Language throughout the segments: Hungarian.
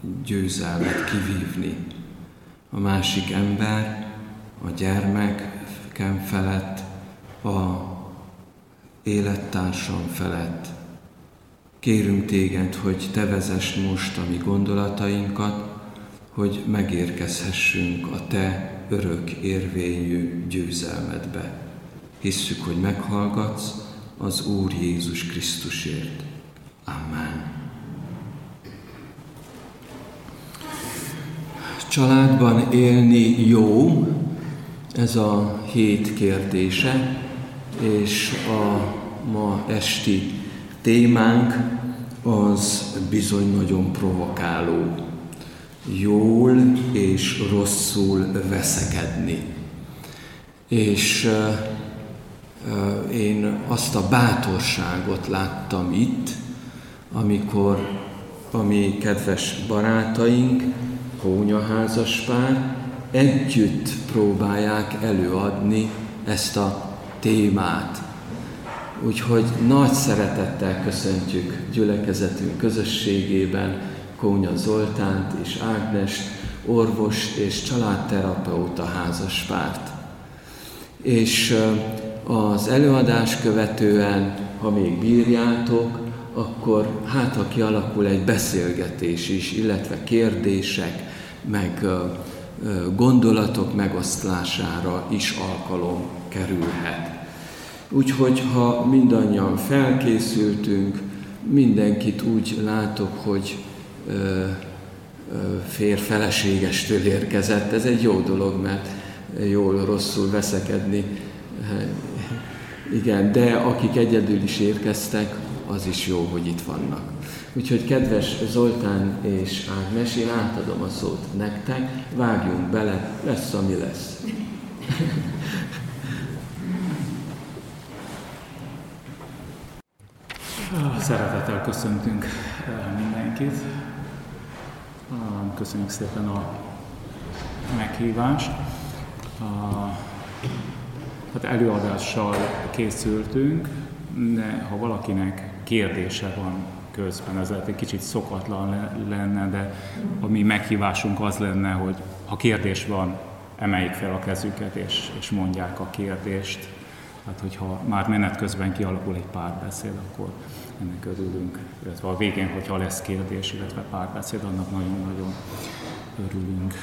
győzelmet kivívni. A másik ember, a gyermekem felett, a élettársam felett. Kérünk téged, hogy te vezesd most a mi gondolatainkat, hogy megérkezhessünk a te örök érvényű győzelmedbe. Hisszük, hogy meghallgatsz az Úr Jézus Krisztusért. Amen. Családban élni jó, ez a hét kérdése, és a ma esti témánk az bizony nagyon provokáló. Jól és rosszul veszekedni. És én azt a bátorságot láttam itt, amikor a mi kedves barátaink, kónyaházaspár együtt próbálják előadni ezt a témát. Úgyhogy nagy szeretettel köszöntjük gyülekezetünk közösségében Kónya Zoltánt és Ágnest, orvost és családterapeuta házaspárt. És az előadás követően, ha még bírjátok, akkor ha kialakul egy beszélgetés is, illetve kérdések, meg gondolatok megosztására is alkalom kerülhet. Úgyhogy ha mindannyian felkészültünk, mindenkit úgy látok, hogy férj-feleségestől érkezett. Ez egy jó dolog, mert jól-rosszul veszekedni. Igen, de akik egyedül is érkeztek, az is jó, hogy itt vannak. Úgyhogy kedves Zoltán és Ágnes, én átadom a szót nektek, vágjunk bele, lesz, ami lesz. Szeretettel köszöntünk mindenkit. Köszönjük szépen a meghívást. Hát előadással készültünk, de ha valakinek kérdése van közben, ez lehet egy kicsit szokatlan lenne, de a mi meghívásunk az lenne, hogy ha kérdés van, emeljék fel a kezüket és mondják a kérdést. Hát, hogyha már menet közben kialakul egy párbeszéd, akkor ennek örülünk. Illetve a végén, hogyha lesz kérdés, illetve párbeszéd, annak nagyon-nagyon örülünk.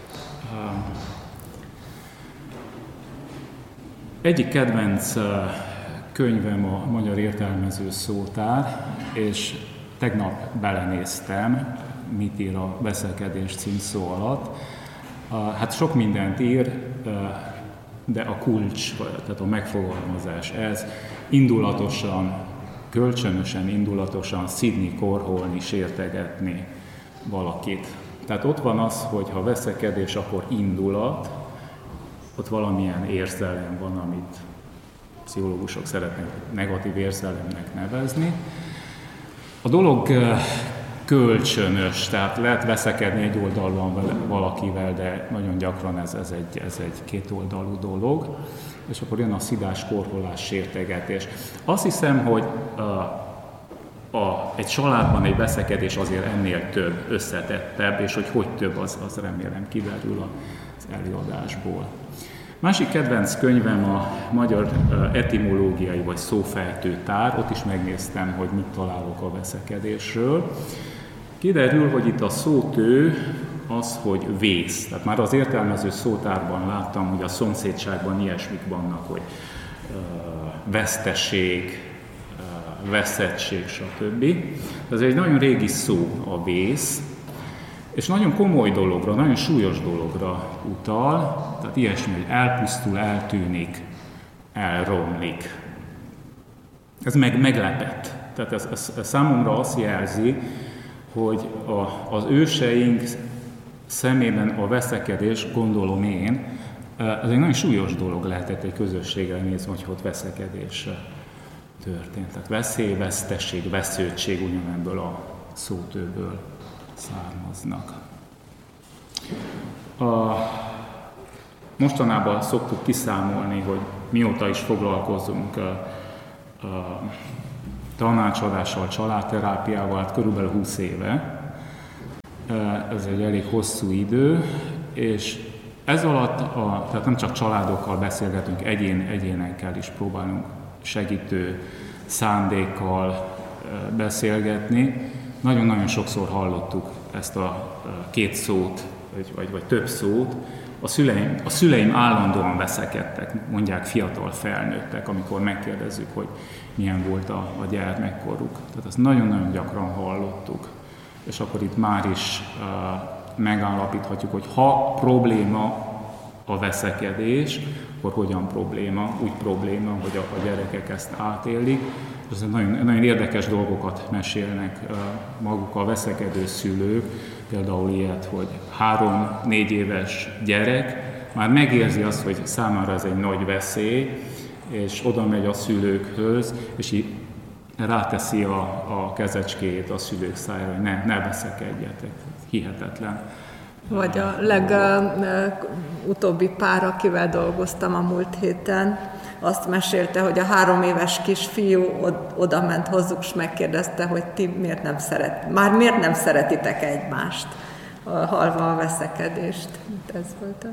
Egyik kedvenc könyvem a Magyar Értelmező Szótár, és tegnap belenéztem, mit ír a Veszekedés címszó alatt. Hát sok mindent ír, de a kulcs, tehát a megfogalmazás ez, indulatosan, kölcsönösen indulatosan szidni, korholni, sértegetni valakit. Tehát ott van az, hogy ha veszekedés, akkor indulat, ott valamilyen érzelem van, amit pszichológusok szeretnek negatív érzelemnek nevezni. A dolog kölcsönös, tehát lehet veszekedni egy oldalon valakivel, de nagyon gyakran ez egy kétoldalú dolog, és akkor jön a szidás, korholás, sértegetés. Azt hiszem, hogy egy családban egy veszekedés azért ennél több, összetettebb, és hogy több, az remélem kiderül az előadásból. Másik kedvenc könyvem a Magyar Etimológiai vagy Szófejtő Tár, ott is megnéztem, hogy mit találok a veszekedésről. Kiderül, hogy itt a szótő az, hogy vész. Tehát már az értelmező szótárban láttam, hogy a szomszédságban ilyesmik vannak, hogy veszteség, veszettség, stb. Ez egy nagyon régi szó, a vész, és nagyon komoly dologra, nagyon súlyos dologra utal, tehát ilyesmi, hogy elpusztul, eltűnik, elromlik. Ez meglepett. Tehát ez számomra azt jelzi, hogy az őseink szemében a veszekedés, gondolom én, ez egy nagyon súlyos dolog lehetett egy közösségre nézni, hogy ott veszekedés történt. Tehát veszély, vesztesség, vesződtség ugyanebből a szótőből származnak. Mostanában szoktuk kiszámolni, hogy mióta is foglalkozunk tanácsadással, családterápiával, hát körülbelül 20 éve. ez egy elég hosszú idő, és ez alatt, tehát nem csak családokkal beszélgetünk, egyénekkel is próbálunk segítő szándékkal beszélgetni. Nagyon-nagyon sokszor hallottuk ezt a két szót, vagy több szót. A szüleim állandóan veszekedtek, mondják fiatal felnőttek, amikor megkérdezzük, hogy milyen volt a gyermekkoruk. Tehát ezt nagyon-nagyon gyakran hallottuk. És akkor itt már is megállapíthatjuk, hogy ha probléma a veszekedés, akkor hogyan probléma? Úgy probléma, hogy a gyerekek ezt átélik. Ez nagyon érdekes dolgokat mesélnek maguk a veszekedő szülők, például ilyet, hogy 3-4 éves gyerek már megérzi azt, hogy számára ez egy nagy veszély, és oda megy a szülőkhöz, és így ráteszi a kezecskéjét a szülők szájára, hogy ne veszekedjetek. Hihetetlen. Vagy a legutóbbi pár, akivel dolgoztam a múlt héten, azt mesélte, hogy a 3 éves kisfiú oda ment hozzuk, és megkérdezte, hogy ti miért nem szeretitek egymást, hallva a veszekedést. Ez volt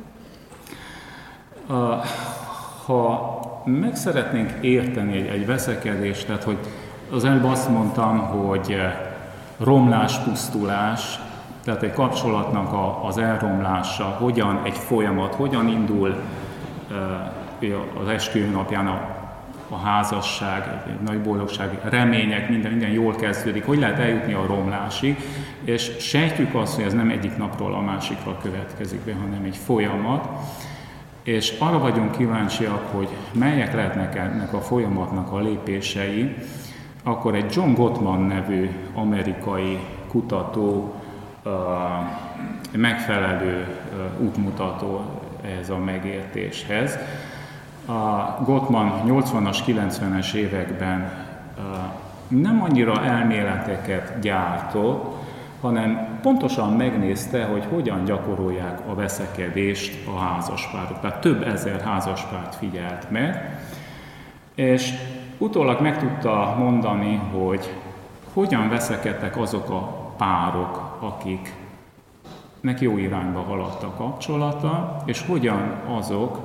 Ha meg szeretnénk érteni egy veszekedést, tehát hogy az előbb azt mondtam, hogy romlás, pusztulás, tehát egy kapcsolatnak az elromlása, hogyan egy folyamat, hogyan indul az esküvő napján a házasság, egy nagy boldogság, remények, minden jól kezdődik, hogy lehet eljutni a romlásig, és sejtjük azt, hogy ez nem egyik napról a másikra következik be, hanem egy folyamat, és arra vagyunk kíváncsiak, hogy melyek lehetnek ennek a folyamatnak a lépései, akkor egy John Gottman nevű amerikai kutató megfelelő útmutató ehhez a megértéshez. Gottman 80-as, 90-es években nem annyira elméleteket gyártott, hanem pontosan megnézte, hogy hogyan gyakorolják a veszekedést a házaspárok. Tehát több ezer házaspárt figyelt meg, és utólag meg tudta mondani, hogy hogyan veszekedtek azok a párok, akiknek jó irányba haladt a kapcsolata, és hogyan azok,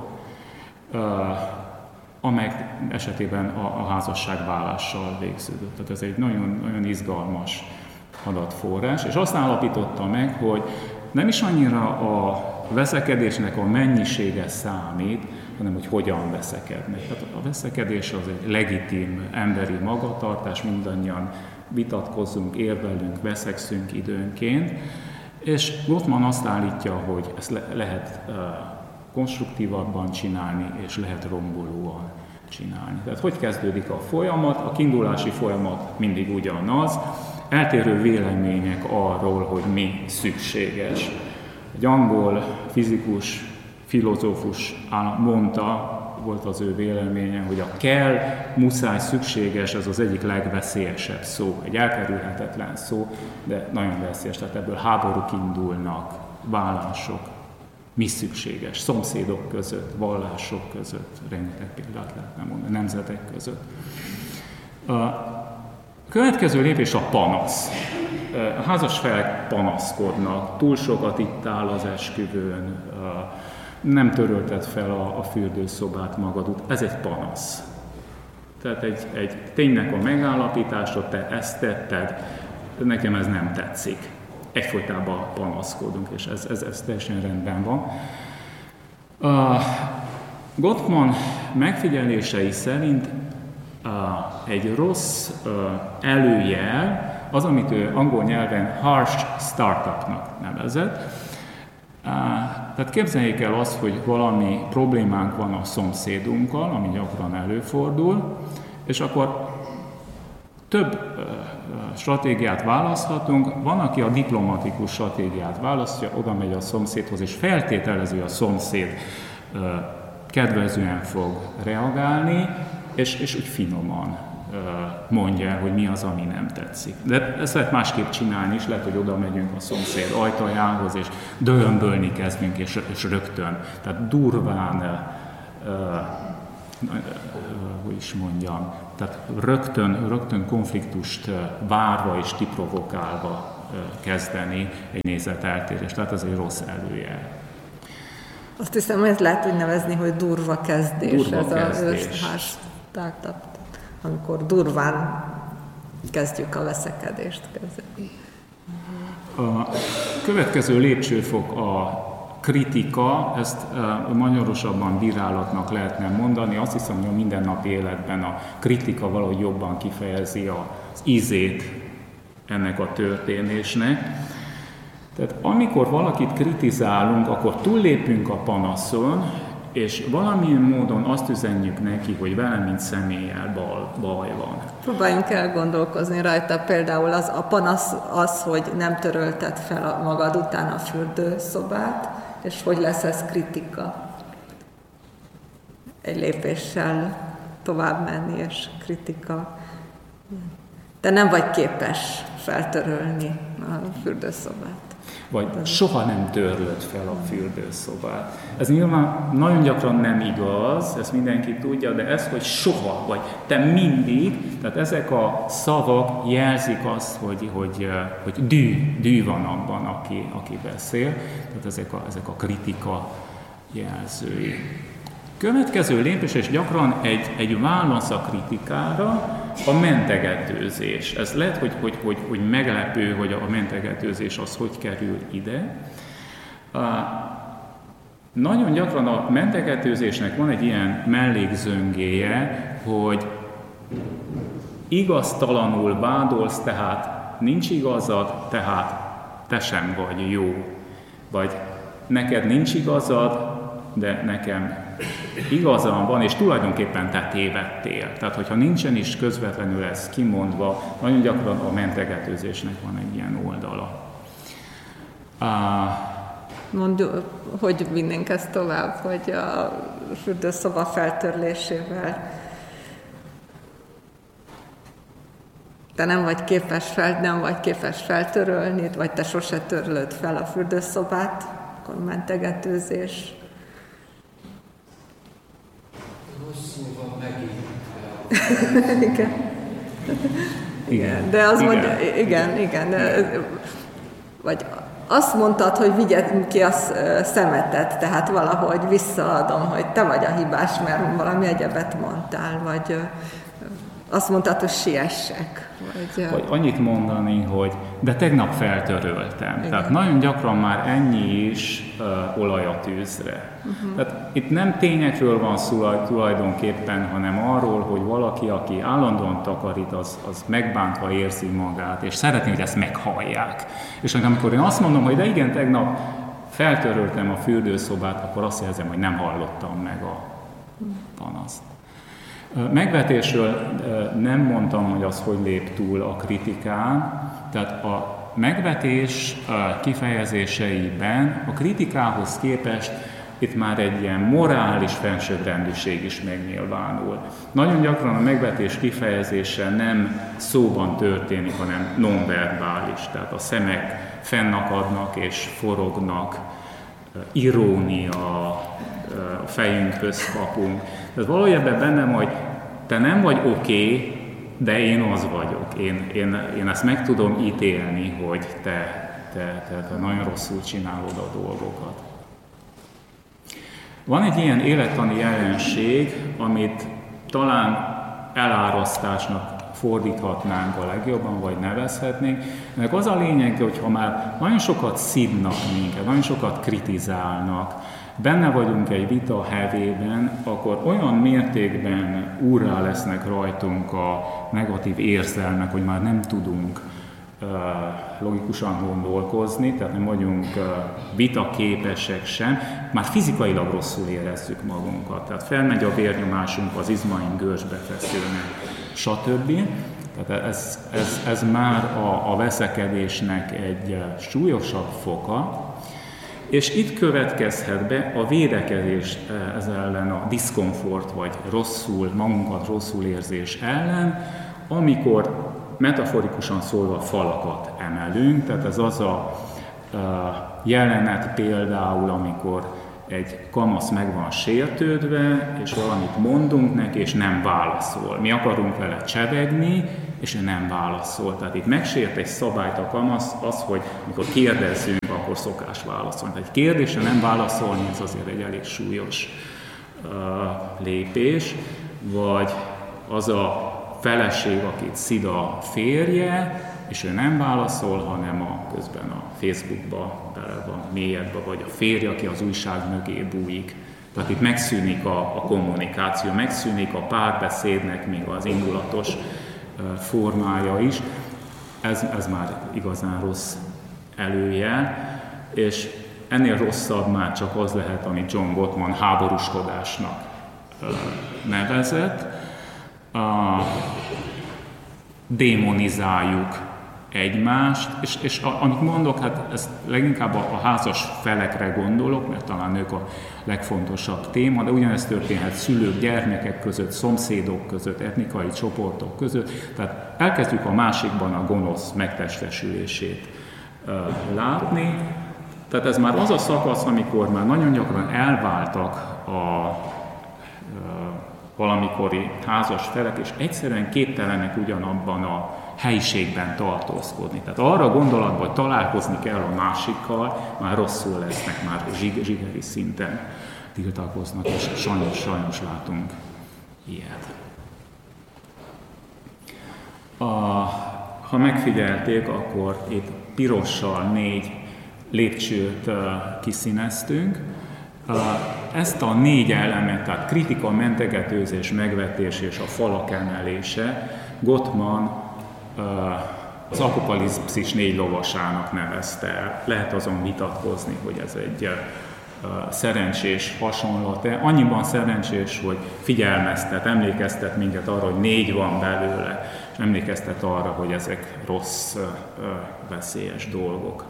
amelyek esetében a házasságválással végződött. Tehát ez egy nagyon, nagyon izgalmas adatforrás, és azt állapította meg, hogy nem is annyira a veszekedésnek a mennyisége számít, hanem hogy hogyan veszekednek. Tehát a veszekedés az egy legitim emberi magatartás, mindannyian vitatkozunk, érvelünk, veszekszünk időnként, és Gottman azt állítja, hogy ezt lehet konstruktívabban csinálni, és lehet rombolóan csinálni. Tehát hogy kezdődik a folyamat? A kiindulási folyamat mindig ugyanaz, eltérő vélemények arról, hogy mi szükséges. Egy angol fizikus, filozófus mondta, volt az ő véleménye, hogy a kell, muszáj, szükséges, ez az egyik legveszélyesebb szó. Egy elkerülhetetlen szó, de nagyon veszélyes. Tehát ebből háborúk indulnak, vállások, mi szükséges, szomszédok között, vallások között, rengeteg példát lehetne mondani, nemzetek között. A következő lépés a panasz. A házasfelek panaszkodnak, túl sokat ittál az esküvőn, nem törölted fel a fürdőszobát magadut, ez egy panasz. Tehát egy ténynek a megállapítása, te ezt tetted, nekem ez nem tetszik. Egyfolytában panaszkodunk, és ez teljesen rendben van. Gottman megfigyelései szerint egy rossz előjel az, amit ő angol nyelven harsh startupnak nevezett. Tehát képzeljék el azt, hogy valami problémánk van a szomszédunkkal, ami gyakran előfordul, és akkor több stratégiát választhatunk. Van, aki a diplomatikus stratégiát választja, oda megy a szomszédhoz, és feltételező a szomszéd kedvezően fog reagálni, és úgy finoman mondja, hogy mi az, ami nem tetszik. De ezt lehet másképp csinálni is, lehet, hogy oda megyünk a szomszéd ajtajához, és dömbölni kezdünk, és rögtön. Tehát durván, hogy is mondjam, tehát rögtön konfliktust várva és kiprovokálva kezdeni egy nézeteltérést, tehát ez egy rossz előjel. Azt hiszem, hogy ezt lehet úgy nevezni, hogy durva kezdés. Durva ez kezdés. az startup, amikor durván kezdjük a veszekedést. A következő lépcsőfok a kritika, ezt magyarosabban bírálatnak lehetne mondani. Azt hiszem, hogy a mindennapi életben a kritika valahogy jobban kifejezi az ízét ennek a történésnek. Tehát amikor valakit kritizálunk, akkor túllépünk a panaszon, és valamilyen módon azt üzenjük neki, hogy velem, mint személlyel baj van. Próbáljunk elgondolkozni rajta, például a panasz az, hogy nem törölted fel magad után a fürdőszobát, és hogy lesz ez kritika. Egy lépéssel tovább menni, és kritika. De nem vagy képes feltörölni a fürdőszobát. Vagy soha nem törlöd fel a fürdőszobát. Ez nyilván nagyon gyakran nem igaz, ezt mindenki tudja, de ez, hogy soha, vagy te mindig, tehát ezek a szavak jelzik azt, hogy dű van abban, aki beszél, tehát ezek a kritika jelzői. Következő lépés, és gyakran egy válasz a kritikára, a mentegetőzés. Ez lehet, hogy meglepő, hogy a mentegetőzés az hogy kerül ide. Nagyon gyakran a mentegetőzésnek van egy ilyen mellékzöngéje, hogy igaztalanul vádolsz, tehát nincs igazad, tehát te sem vagy jó. Vagy neked nincs igazad, de nekem igazam van, és tulajdonképpen te tévedtél. Tehát, hogyha nincsen is közvetlenül ez kimondva, nagyon gyakran a mentegetőzésnek van egy ilyen oldala. Mondjuk, hogy vinnénk ezt tovább, hogy a fürdőszoba feltörlésével te nem vagy képes feltörölni, vagy te sose törlöd fel a fürdőszobát, akkor mentegetőzés. Igen. De az mondja, igen. Vagy azt mondtad, hogy vigyed ki a szemetet, tehát valahogy visszaadom, hogy te vagy a hibás, mert valami egyebet mondtál, vagy azt mondtad, hogy siessek. Vagy annyit mondani, hogy de tegnap feltöröltem. Igen. Tehát nagyon gyakran már ennyi is olaj a tűzre. Tehát itt nem tényekről van szó tulajdonképpen, hanem arról, hogy valaki, aki állandóan takarít, az megbántva érzi magát, és szeretné, hogy ezt meghallják. És amikor én azt mondom, hogy de igen, tegnap feltöröltem a fürdőszobát, akkor azt érzem, hogy nem hallottam meg a panaszt. Megvetésről nem mondtam, hogy az hogy lép túl a kritikán, tehát a megvetés kifejezéseiben a kritikához képest itt már egy ilyen morális felsőbbrendűség is megnyilvánul. Nagyon gyakran a megvetés kifejezése nem szóban történik, hanem nonverbális, tehát a szemek fennakadnak és forognak, irónia, a fejünkhöz kapunk. Tehát valójában bennem, hogy te nem vagy oké, de én az vagyok. Én ezt meg tudom ítélni, hogy te nagyon rosszul csinálod a dolgokat. Van egy ilyen élettani jelenség, amit talán elárasztásnak fordíthatnánk a legjobban, vagy nevezhetnénk. Ennek az a lényeg, hogy ha már nagyon sokat szidnak minket, nagyon sokat kritizálnak, benne vagyunk egy vita hevében, akkor olyan mértékben úrrá lesznek rajtunk a negatív érzelmek, hogy már nem tudunk logikusan gondolkozni, tehát nem vagyunk vitaképesek sem, már fizikailag rosszul érezzük magunkat. Tehát felmegy a vérnyomásunk, az izmaink görcsbe feszülnek, stb. Tehát ez már a veszekedésnek egy súlyosabb foka, és itt következhet be a védekezés ez ellen, a diszkomfort, vagy magunkat rosszul érzés ellen, amikor metaforikusan szólva falakat emelünk, tehát ez az a jelenet például, amikor egy kamasz meg van sértődve, és valamit mondunk neki, és nem válaszol. Mi akarunk vele csevegni, és ő nem válaszol. Tehát itt megsért egy szabályt a kamasz, az, hogy amikor kérdezzünk, akkor szokás válaszolni. Tehát egy kérdésre nem válaszolni, ez azért egy elég súlyos lépés, vagy az a feleség, akit szid a férje, és ő nem válaszol, hanem közben a Facebookba bele van mélyedbe, vagy a férje, aki az újság mögé bújik. Tehát itt megszűnik a kommunikáció, megszűnik a párbeszédnek még az indulatos formája is. Ez már igazán rossz előjel, és ennél rosszabb már csak az lehet, amit John Gottman háborúskodásnak nevezett. Démonizáljuk egymást, és amit mondok, hát ezt leginkább a házas felekre gondolok, mert talán ők a legfontosabb téma, de ugyanezt történhet szülők, gyermekek között, szomszédok között, etnikai csoportok között, tehát elkezdjük a másikban a gonosz megtestesülését látni, tehát ez már az a szakasz, amikor már nagyon gyakran elváltak a valamikori házas felek, és egyszerűen képtelenek ugyanabban a helyiségben tartózkodni. Tehát arra gondolatban, hogy találkozni kell a másikkal, már rosszul lesznek, már zsigeri szinten tiltakoznak, és sajnos látunk ilyet. Ha megfigyelték, akkor itt pirossal 4 lépcsőt kiszíneztünk. Ezt a 4 elemet, tehát kritika, mentegetőzés, megvetés és a falak emelése Gottman az apokalipszis 4 lovasának nevezte el. Lehet azon vitatkozni, hogy ez egy szerencsés hasonlat-e. Annyiban szerencsés, hogy figyelmeztet, emlékeztet minket arra, hogy 4 van belőle, és emlékeztet arra, hogy ezek rossz, veszélyes dolgok.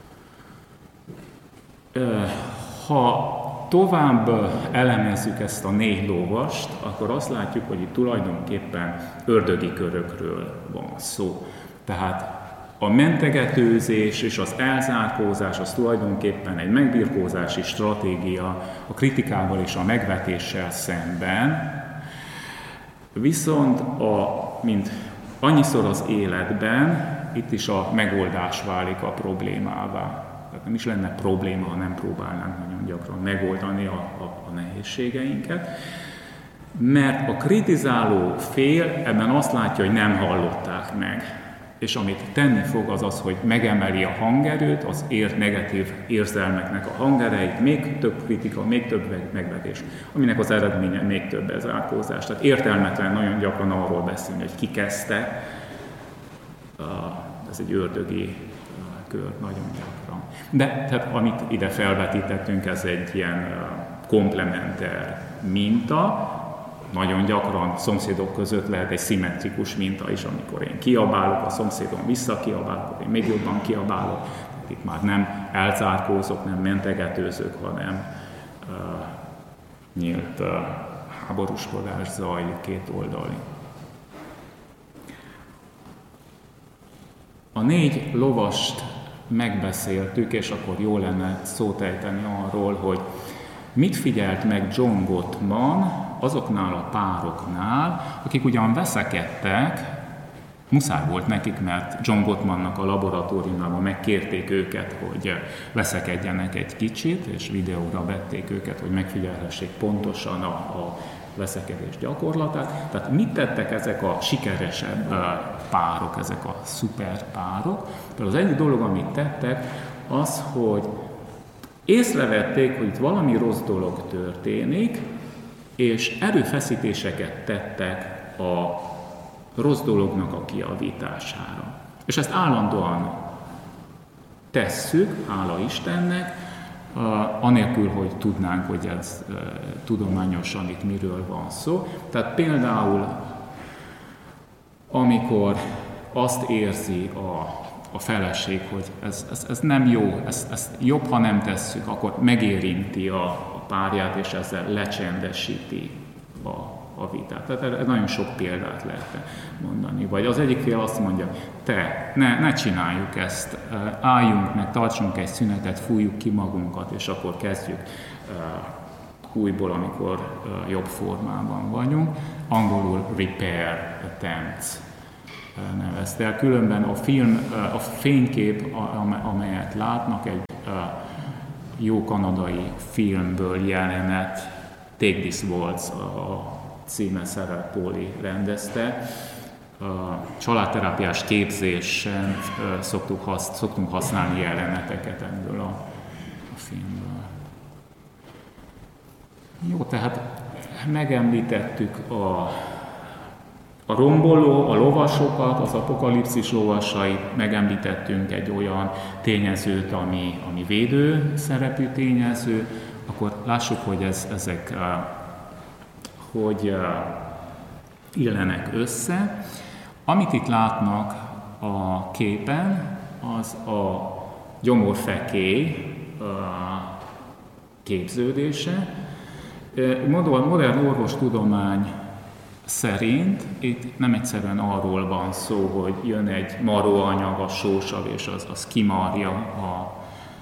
Ha tovább elemezzük ezt a 4 lovast, akkor azt látjuk, hogy itt tulajdonképpen ördögi körökről van szó. Tehát a mentegetőzés és az elzárkózás az tulajdonképpen egy megbirkózási stratégia a kritikával és a megvetéssel szemben, viszont mint annyiszor az életben, itt is a megoldás válik a problémává. Tehát nem is lenne probléma, ha nem próbálnánk nagyon gyakran megoldani a nehézségeinket. Mert a kritizáló fél ebben azt látja, hogy nem hallották meg. És amit tenni fog, az az, hogy megemeli a hangerőt, az negatív érzelmeknek a hangerejét, még több kritika, még több megvetés, aminek az eredménye még több elzárkózás. Tehát értelmetlen nagyon gyakran arról beszélni, hogy ki kezdte. Ez egy ördögi kör nagyon gyakran. De tehát, amit ide felvetítettünk, ez egy ilyen komplementer minta. Nagyon gyakran szomszédok között lehet egy szimmetrikus minta is, amikor én kiabálok, a szomszédom visszakiabál, akkor én még jobban kiabálok. Itt már nem elzárkózok, nem mentegetőzök, hanem nyílt háborúskodás zajlik kétoldali. A 4 lovast megbeszéltük, és akkor jó lenne szót ejteni arról, hogy mit figyelt meg John Gottman azoknál a pároknál, akik ugyan veszekedtek, muszáj volt nekik, mert John Gottmannak a laboratóriumában megkérték őket, hogy veszekedjenek egy kicsit, és videóra vették őket, hogy megfigyelhessék pontosan a veszekedés gyakorlatát. Tehát mit tettek ezek a sikeresebb párok, ezek a szuper párok? Például az egyik dolog, amit tettek, az, hogy észrevették, hogy itt valami rossz dolog történik, és erőfeszítéseket tettek a rossz dolognak a kijavítására. És ezt állandóan tesszük, hála Istennek, anélkül, hogy tudnánk, hogy ez tudományosan itt miről van szó. Tehát például, amikor azt érzi a feleség, hogy ez nem jó, ezt jobb, ha nem tesszük, akkor megérinti a párját, és ezzel lecsendesíti a vitát. Tehát nagyon sok példát lehetne mondani. Vagy az egyik fél azt mondja, ne csináljuk ezt, álljunk meg, tartsunk egy szünetet, fújjuk ki magunkat, és akkor kezdjük újból, amikor jobb formában vagyunk. Angolul repair attempts. nevezte. Különben a fénykép, amelyet látnak, egy jó kanadai filmből jelenet, Take This Waltz, a címe Sarah Polley rendezte. Családterápiás képzésen szoktunk használni jeleneteket ebből a filmből. Jó, tehát megemlítettük a romboló, a lovasokat, az apokalipszis lovasait, megemlítettünk egy olyan tényezőt, ami védő szerepű tényező, akkor lássuk, hogy ezek hogy illenek össze. Amit itt látnak a képen, az a gyomorfekély képződése. Modern orvostudomány szerint itt nem egyszerűen arról van szó, hogy jön egy maróanyag, a sósav, és az kimarja a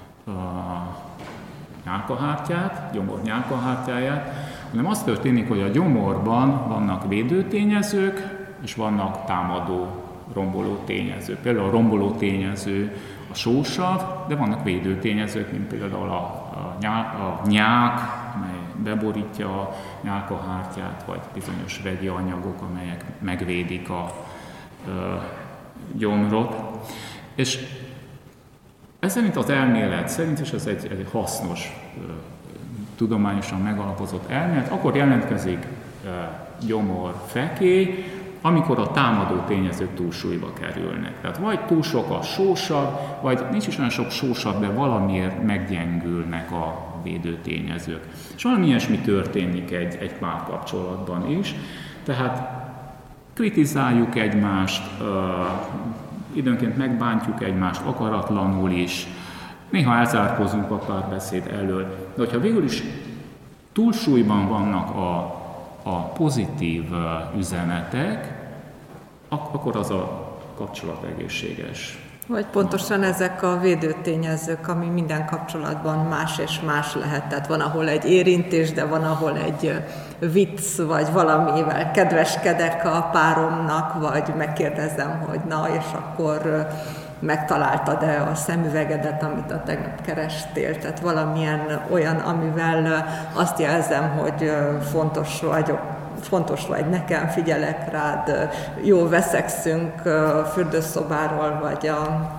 nyálkahártyát, gyomor nyálkahártyáját, hanem az történik, hogy a gyomorban vannak védőtényezők, és vannak támadó, romboló tényezők. Például a romboló tényező a sósav, de vannak védőtényezők, mint például a nyák, amely beborítja a nyálkahártyát, vagy bizonyos vegyi anyagok, amelyek megvédik a gyomrot. És ez szerint az elmélet szerint, és ez egy hasznos, tudományosan megalapozott elmélet, akkor jelentkezik gyomorfekély, amikor a támadó tényezők túlsúlyba kerülnek. Tehát vagy túl sok a sósav, vagy nincs is olyan sok sósav, de valamiért meggyengülnek a védőtényezők. És valami ilyesmi történik egy párkapcsolatban is. Tehát kritizáljuk egymást, időnként megbántjuk egymást akaratlanul is, néha elzárkózunk a párbeszéd elől. De hogyha végül is túlsúlyban vannak a pozitív üzenetek, akkor az a kapcsolat egészséges. Vagy pontosan ezek a védőtényezők, ami minden kapcsolatban más és más lehet. Tehát van, ahol egy érintés, de van, ahol egy vicc, vagy valamivel kedveskedek a páromnak, vagy megkérdezem, hogy na, és akkor megtaláltad-e a szemüvegedet, amit a tegnap kerestél. Tehát valamilyen olyan, amivel azt jelzem, hogy fontos vagy nekem, figyelek rád, jó veszekszünk a fürdőszobáról, vagy a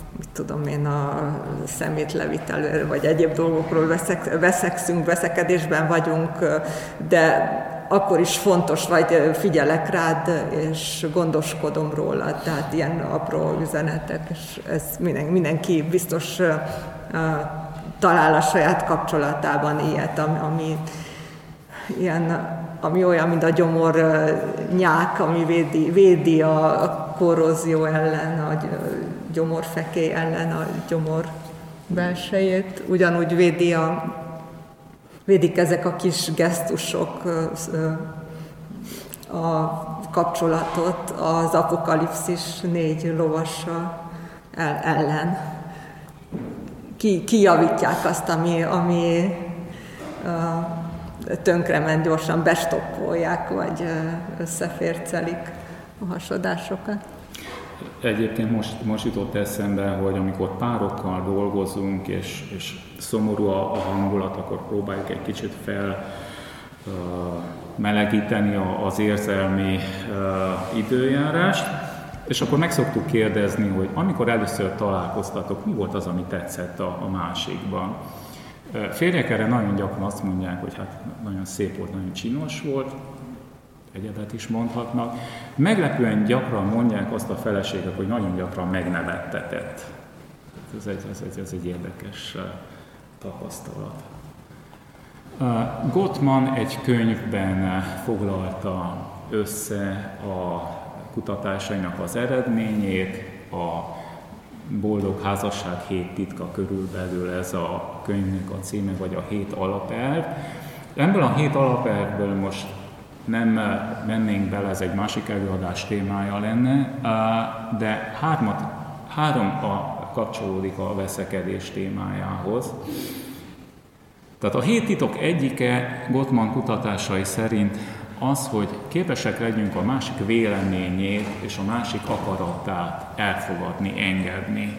szemétlevitelről, vagy egyéb dolgokról veszekszünk, veszekedésben vagyunk, de akkor is fontos, vagy figyelek rád, és gondoskodom rólad. Tehát ilyen apró üzenetek, és ez mindenki biztos talál a saját kapcsolatában ilyet, ami olyan, mint a gyomor nyák, ami védi a korrózió ellen, a gyomorfekély ellen a gyomor belsejét. Ugyanúgy védik ezek a kis gesztusok a kapcsolatot az apokalipszis 4 lovassal ellen. Kijavítják azt, ami tönkrement, gyorsan bestoppolják, vagy összefércelik a hasadásokat. Egyébként most jutott eszembe, hogy amikor párokkal dolgozunk, és szomorú a hangulat, akkor próbáljuk egy kicsit melegíteni az érzelmi időjárást, és akkor meg szoktuk kérdezni, hogy amikor először találkoztatok, mi volt az, ami tetszett a másikban. Férjek erre nagyon gyakran azt mondják, hogy hát nagyon szép volt, nagyon csinos volt, egyebet is mondhatnak. Meglepően gyakran mondják azt a feleségek, hogy nagyon gyakran megnevettetett. Ez egy érdekes tapasztalat. Gottman egy könyvben foglalta össze a kutatásainak az eredményét, a Boldog házasság 7 titka, körülbelül ez a könyvnek a címe, vagy a 7 alapelv. Ebből a 7 alapelvből most nem mennénk bele, ez egy másik előadás témája lenne, de három kapcsolódik a veszekedés témájához. Tehát a 7 titok egyike Gottman kutatásai szerint az, hogy képesek legyünk a másik véleményét és a másik akaratát elfogadni, engedni.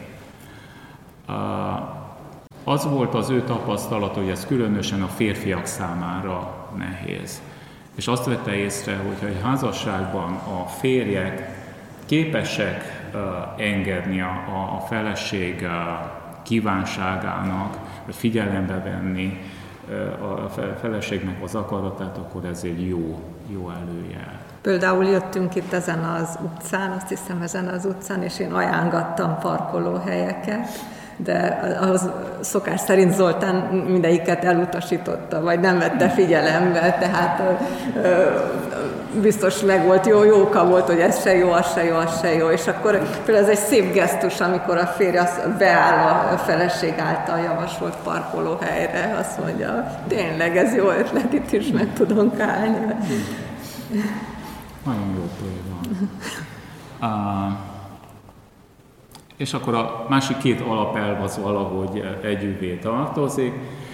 Az volt az ő tapasztalata, hogy ez különösen a férfiak számára nehéz. És azt vette észre, hogyha egy házasságban a férjek képesek engedni a feleség kívánságának, vagy figyelembe venni a feleségnek az akaratát, akkor ez egy jó előjel. Például jöttünk itt ezen az utcán, azt hiszem ezen az utcán, és én ajánlgattam parkolóhelyeket, de ahhoz szokás szerint Zoltán mindegyiket elutasította, vagy nem vette figyelembe, tehát biztos meg volt, jó oka volt, hogy ez se jó, az se jó, és akkor például ez egy szép gesztus, amikor a férj beáll a feleség által javasolt parkolóhelyre, azt mondja, tényleg ez jó ötlet, itt is meg tudunk állni. Nagyon jó példa. És akkor a másik két alapelv az valahogy együvé tartozik.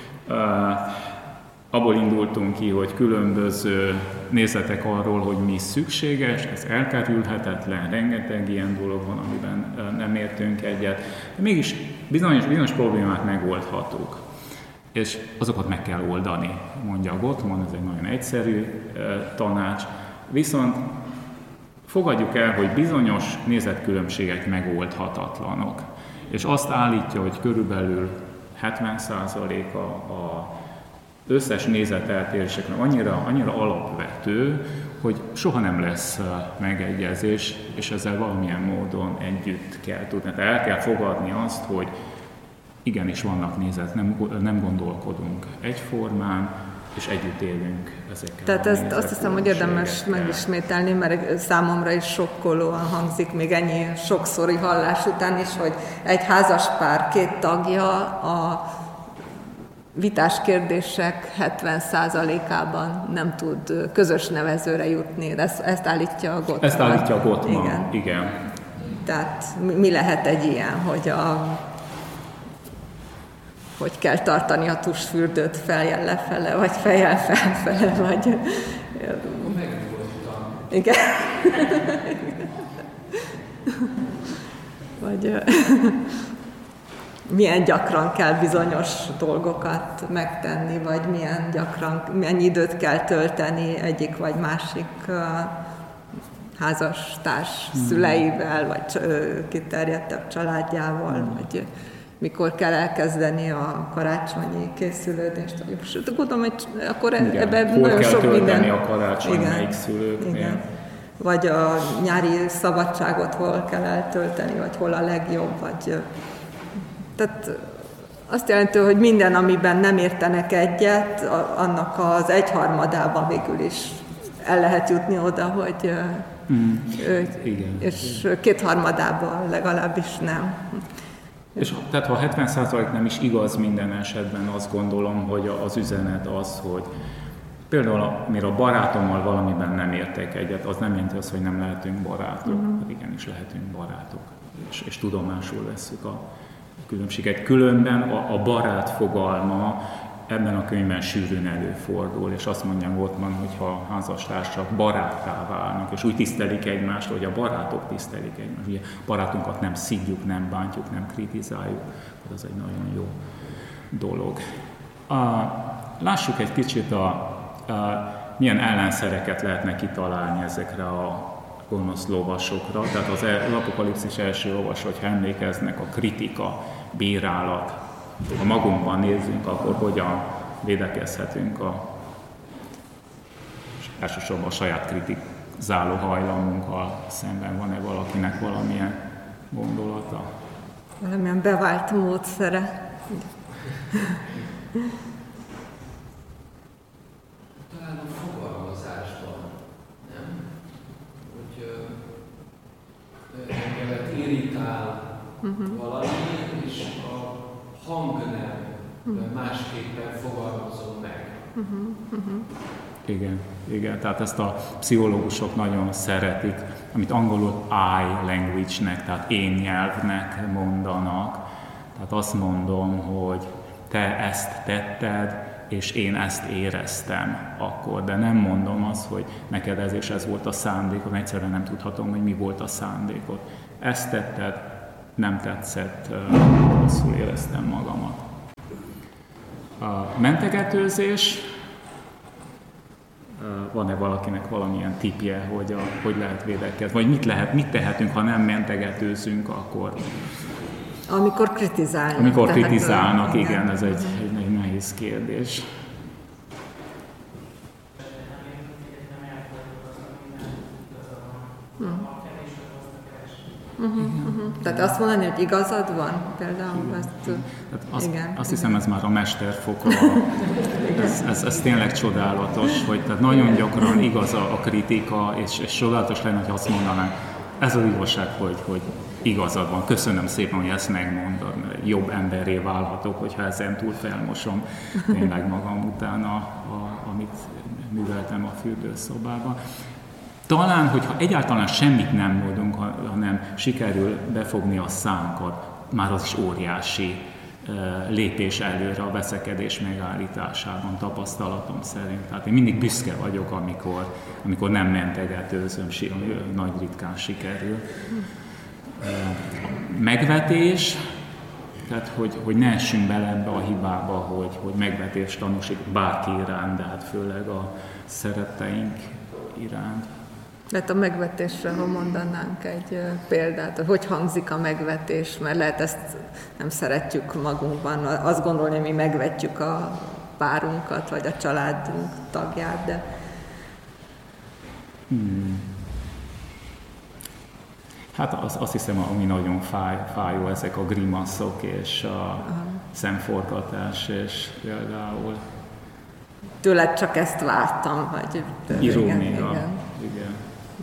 Abból indultunk ki, hogy különböző nézetek arról, hogy mi szükséges, ez elkerülhetetlen, rengeteg ilyen dolog van, amiben nem értünk egyet. De mégis bizonyos problémák megoldhatók, és azokat meg kell oldani, mondja Gottman, ez egy nagyon egyszerű tanács. Viszont fogadjuk el, hogy bizonyos nézetkülönbségek megoldhatatlanok, és azt állítja, hogy körülbelül 70%-a az összes nézeteltéréseknek annyira alapvető, hogy soha nem lesz megegyezés, és ezzel valamilyen módon együtt kell tudni. Tehát el kell fogadni azt, hogy igenis vannak nézet, nem gondolkodunk egyformán, és együtt élünk ezekkel. Tehát ezt azt hiszem, hogy érdemes megismételni, mert számomra is sokkolóan hangzik még ennyi sokszori hallás után is, hogy egy házaspár két tagja a vitás kérdések 70%-ában nem tud közös nevezőre jutni. Ezt állítja a Gottman. Ezt állítja a Gottman, igen. Tehát mi lehet egy ilyen, hogy kell tartani a tusfürdőt feljel lefele, vagy fejjel felfele, vagy... Igen. Vagy milyen gyakran kell bizonyos dolgokat megtenni, vagy mennyi időt kell tölteni egyik vagy másik házastárs szüleivel, vagy kiterjedtebb családjával, vagy mikor kell elkezdeni a karácsonyi készülődést. Sőt, gondolom, hogy akkor ebben nagyon sok minden... a karácsony melyik szülőknél. Igen. Vagy a nyári szabadságot hol kell eltölteni, vagy hol a legjobb, vagy... Tehát azt jelenti, hogy minden, amiben nem értenek egyet, annak az 1/3-ában végül is el lehet jutni oda, hogy... és 2/3-ában legalábbis nem. És tehát ha 70% nem is igaz minden esetben, azt gondolom, hogy az üzenet az, hogy például mire a barátommal valamiben nem értek egyet, az nem jelenti azt, hogy nem lehetünk barátok, igenis lehetünk barátok, és tudomásul vesszük a különbséget. Különben a barát fogalma ebben a könyvben sűrűn előfordul, és azt mondja Gottman, hogy ha a házastársak baráttá válnak, és úgy tisztelik egymást, hogy a barátok tisztelik egymást. Ugye barátunkat nem szidjuk, nem bántjuk, nem kritizáljuk, az egy nagyon jó dolog. Lássuk egy kicsit, milyen ellenszereket lehetne kitalálni ezekre a gonosz lovasokra. Tehát az Apokalipszis első olvasó, hogyha emlékeznek, a kritika, bírálat. Ha magunkban nézzünk, akkor hogyan védekezhetünk elsősorban a saját kritizáló hajlamunkkal szemben. Van-e valakinek valamilyen gondolata? Valamilyen bevált módszere. Talán a fogalmazásban, nem? Hogy engemet irritál valami, és a hangnem másképpen fogalmazom meg. Igen, tehát ezt a pszichológusok nagyon szeretik, amit angolul I language-nek, tehát én nyelvnek mondanak. Tehát azt mondom, hogy te ezt tetted, és én ezt éreztem akkor, de nem mondom azt, hogy neked ez és ez volt a szándékom, egyszerűen nem tudhatom, hogy mi volt a szándékod. Ezt tetted, nem tetszett, rosszul éreztem magamat. A mentegetőzés, van-e valakinek valamilyen tipje, hogy lehet védekezni, vagy mit tehetünk, ha nem mentegetőzünk, akkor... Amikor kritizálnak. Amikor kritizálnak, igen, ez egy nehéz kérdés. Tehát azt mondani, hogy igazad van, például azt hiszem, ez már a mesterfokra. Ez tényleg csodálatos, hogy tehát nagyon gyakran igaz a kritika, és csodálatos lenne, hogy azt mondanánk, ez az igazság, hogy igazad van. Köszönöm szépen, hogy ezt megmondod, mert jobb emberré válhatok, hogyha ezen túl felmosom tényleg magam után, amit műveltem a fürdőszobában. Talán, hogyha egyáltalán semmit nem mondunk, hanem sikerül befogni a szánkat, már az is óriási lépés előre a veszekedés megállításában, tapasztalatom szerint. Tehát én mindig büszke vagyok, amikor nem mentegetőzöm, nagy ritkán sikerül. Megvetés, tehát hogy ne essünk bele ebbe a hibába, hogy megvetést tanúsít bárki iránt, de hát főleg a szeretteink iránt. Tehát a megvetésre, ha mondanánk egy példát, hogy hangzik a megvetés, mert lehet ezt nem szeretjük magunkban, azt gondolni, hogy mi megvetjük a párunkat, vagy a családunk tagját, de... Hát azt hiszem, ami nagyon fájó, ezek a grimaszok és a szemforgatás, és például... Tőled csak ezt vártam, vagy... Irónia, igen.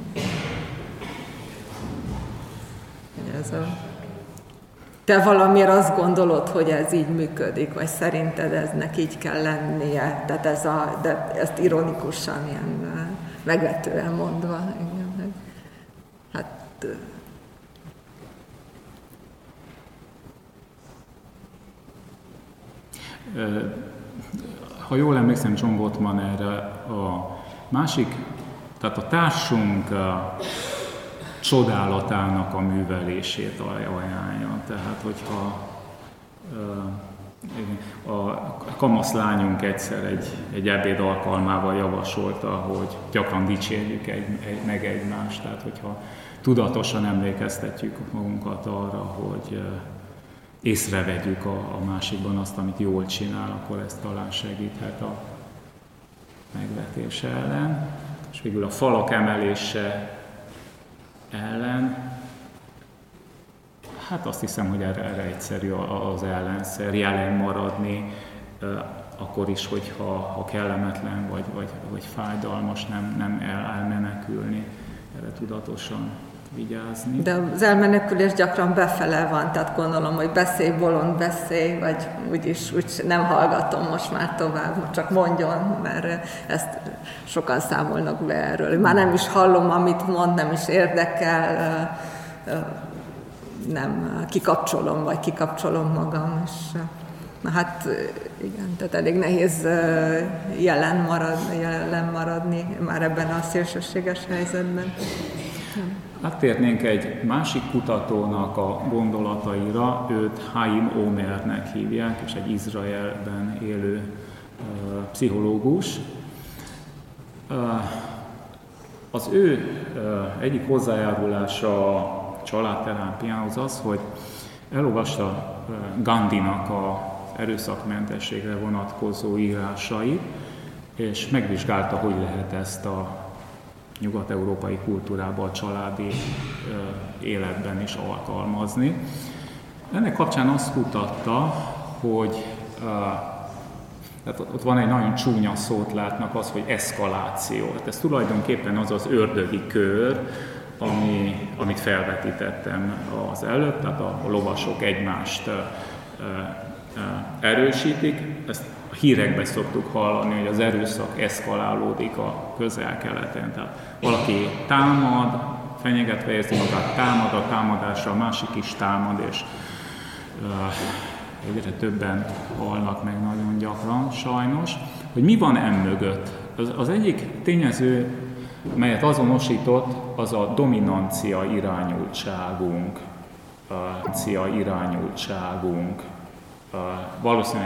Te valamiért azt gondolod, hogy ez így működik, vagy szerinted eznek így kell lennie, tehát de ezt ironikusan, ilyen megvetően mondva. Igen. Hát... Ha jól emlékszem, John Gottman erre a másik, tehát a társunk csodálatának a művelését ajánlja. Tehát, hogyha a kamaszlányunk egyszer egy ebéd alkalmával javasolta, hogy gyakran dicsérjük meg egymást. Tehát, hogyha tudatosan emlékeztetjük magunkat arra, hogy észrevegyük a másikban azt, amit jól csinál, akkor ez talán segíthet a megvetés ellen. És végül a falak emelése ellen, hát azt hiszem, hogy erre egyszerű az ellenszer, jelen maradni, akkor is, hogyha kellemetlen vagy fájdalmas, nem elmenekülni, erre tudatosan vigyázni. De az elmenekülés gyakran befele van, tehát gondolom, hogy beszélj, bolond, beszélj, vagy úgyis nem hallgatom most már tovább, csak mondjon, mert ezt sokan számolnak be erről. Már nem is hallom, amit mond, nem is érdekel, nem kikapcsolom magam, és hát igen, tehát elég nehéz jelen maradni már ebben a szélsőséges helyzetben. Áttérnénk egy másik kutatónak a gondolataira, őt Haim Omernek hívják, és egy Izraelben élő pszichológus. Az ő egyik hozzájárulása a családterápiához az, hogy elolvasta Gandhinak az erőszakmentességre vonatkozó írásait, és megvizsgálta, hogy lehet ezt a nyugat-európai kultúrában, a családi életben is alkalmazni. Ennek kapcsán azt kutatta, hogy tehát ott van egy nagyon csúnya szót látnak, az, hogy eszkaláció. Hát ez tulajdonképpen az az ördögi kör, amit felvetítettem az előtt, tehát a lovasok egymást erősítik. Ezt a hírekben szoktuk hallani, hogy az erőszak eszkalálódik a Közel-Keleten. Tehát valaki támad, fenyegetve érzi magát, támad, a támadásra a másik is támad, és egyre többen halnak meg nagyon gyakran, sajnos, hogy mi van mögött. Az egyik tényező, melyet azonosított, az a dominancia irányultságunk. Valószínűleg